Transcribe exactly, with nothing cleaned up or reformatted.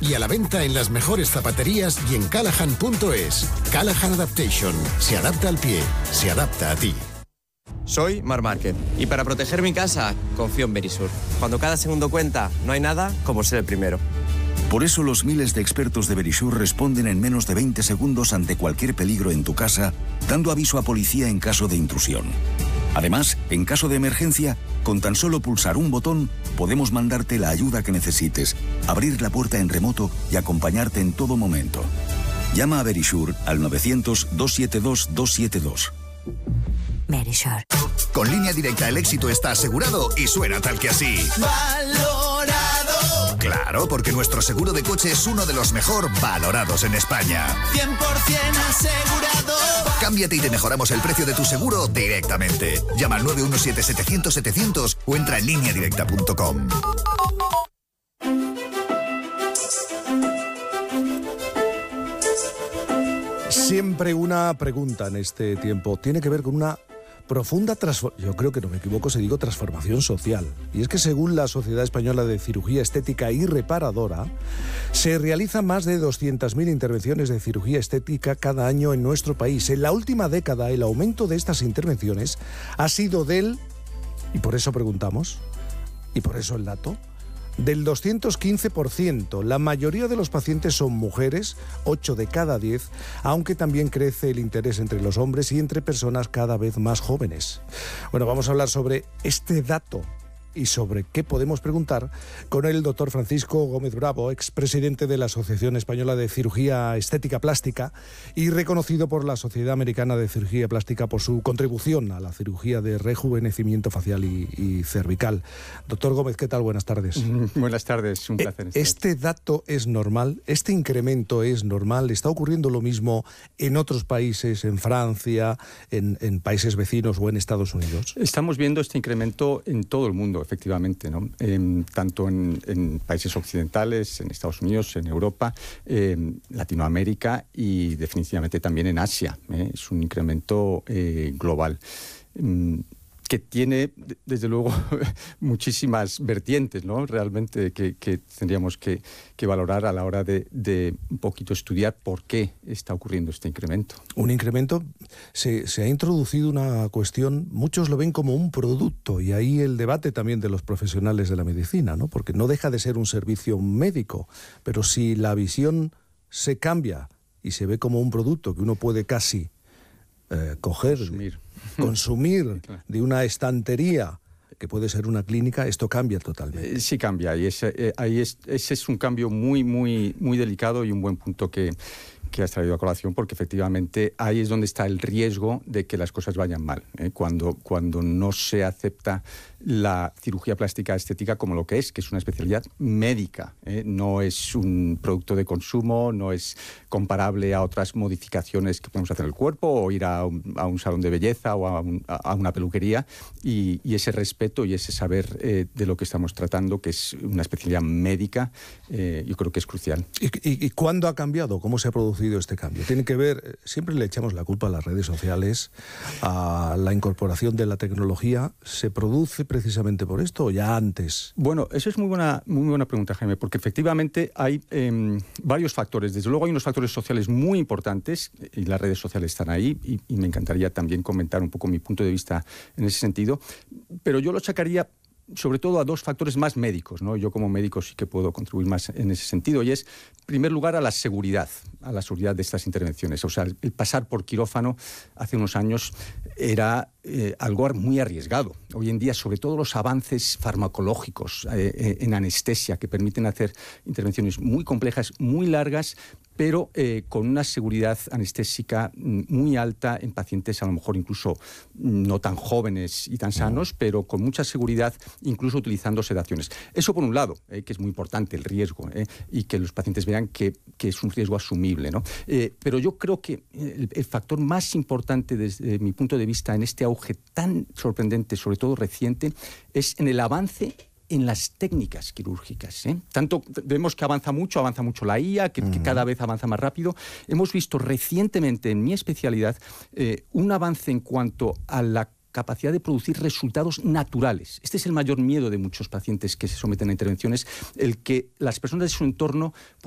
Y a la venta en las mejores zapaterías y en callahan punto es. Callahan Adaptation. Se adapta al pie. Se adapta a ti. Soy Marc Márquez y para proteger mi casa confío en Verisur. Cuando cada segundo cuenta, no hay nada como ser el primero. Por eso los miles de expertos de Verisur responden en menos de veinte segundos ante cualquier peligro en tu casa, dando aviso a policía en caso de intrusión. Además, en caso de emergencia, con tan solo pulsar un botón, podemos mandarte la ayuda que necesites, abrir la puerta en remoto y acompañarte en todo momento. Llama a Verisur al novecientos, doscientos setenta y dos, doscientos setenta y dos. Verisur. Con Línea Directa el éxito está asegurado y suena tal que así. ¡Valorado! Claro, porque nuestro seguro de coche es uno de los mejor valorados en España. cien por ciento asegurado. Cámbiate y te mejoramos el precio de tu seguro directamente. Llama al nueve uno siete, setecientos, setecientos o entra en línea directa punto com. Siempre una pregunta en este tiempo. Tiene que ver con una profunda transformación, yo creo que no me equivoco si digo transformación social. Y es que según la Sociedad Española de Cirugía Estética y Reparadora, se realizan más de doscientas mil intervenciones de cirugía estética cada año en nuestro país. En la última década, el aumento de estas intervenciones ha sido del, y por eso preguntamos, y por eso el dato, del doscientos quince por ciento. La mayoría de los pacientes son mujeres, ocho de cada diez, aunque también crece el interés entre los hombres y entre personas cada vez más jóvenes. Bueno, vamos a hablar sobre este dato y sobre qué podemos preguntar con el doctor Francisco Gómez Bravo, expresidente de la Asociación Española de Cirugía Estética Plástica y reconocido por la Sociedad Americana de Cirugía Plástica por su contribución a la cirugía de rejuvenecimiento facial y, y cervical. Doctor Gómez, ¿qué tal? Buenas tardes. Buenas tardes, un placer. ¿Este dato es normal? ¿Este incremento es normal? ¿Está ocurriendo lo mismo en otros países, en Francia, en, en países vecinos o en Estados Unidos? Estamos viendo este incremento en todo el mundo, efectivamente, ¿no? Eh, tanto en, en países occidentales, en Estados Unidos, en Europa, eh, Latinoamérica y definitivamente también en Asia. ¿eh? Es un incremento eh, global. Eh, que tiene, desde luego, muchísimas vertientes, ¿no? Realmente que, que tendríamos que, que valorar a la hora de, de un poquito estudiar por qué está ocurriendo este incremento. Un incremento, se, se ha introducido una cuestión, muchos lo ven como un producto, y ahí el debate también de los profesionales de la medicina, ¿no? Porque no deja de ser un servicio médico, pero si la visión se cambia y se ve como un producto que uno puede casi eh, coger... Consumir. consumir de una estantería que puede ser una clínica, esto cambia totalmente. Sí cambia, y ese, eh, ahí es, ese es un cambio muy, muy, muy delicado y un buen punto que, que has traído a colación, porque efectivamente ahí es donde está el riesgo de que las cosas vayan mal, ¿eh? cuando, cuando no se acepta la cirugía plástica estética como lo que es, que es una especialidad médica, ¿eh? No es un producto de consumo, no es comparable a otras modificaciones que podemos hacer en el cuerpo o ir a un, a un salón de belleza o a, un, a una peluquería, y, y ese respeto y ese saber eh, de lo que estamos tratando, que es una especialidad médica, eh, yo creo que es crucial. ¿Y, y, y cuándo ha cambiado? ¿Cómo se ha producido este cambio? Tiene que ver, siempre le echamos la culpa a las redes sociales, a la incorporación de la tecnología. ¿Se produce precisamente por esto o ya antes? Bueno, eso es muy buena, muy buena pregunta, Jaime, porque efectivamente hay eh, varios factores. Desde luego hay unos factores sociales muy importantes y las redes sociales están ahí, y, y me encantaría también comentar un poco mi punto de vista en ese sentido, pero yo lo sacaría sobre todo a dos factores más médicos, ¿no? Yo como médico sí que puedo contribuir más en ese sentido, y es, en primer lugar, a la seguridad, a la seguridad de estas intervenciones. O sea, el, el pasar por quirófano hace unos años era eh, algo muy arriesgado. Hoy en día, sobre todo los avances farmacológicos eh, en anestesia que permiten hacer intervenciones muy complejas, muy largas, pero eh, con una seguridad anestésica muy alta en pacientes a lo mejor incluso no tan jóvenes y tan sanos, pero con mucha seguridad, incluso utilizando sedaciones. Eso por un lado, eh, que es muy importante, el riesgo, eh, y que los pacientes vean que, que es un riesgo asumible, ¿no? Eh, pero yo creo que el, el factor más importante desde mi punto de vista en este auge tan sorprendente, sobre todo reciente, es en el avance en las técnicas quirúrgicas, ¿eh? Tanto vemos que avanza mucho, avanza mucho la I A, que, uh-huh. que cada vez avanza más rápido. Hemos visto recientemente en mi especialidad eh, un avance en cuanto a la capacidad de producir resultados naturales. Este es el mayor miedo de muchos pacientes que se someten a intervenciones, el que las personas de su entorno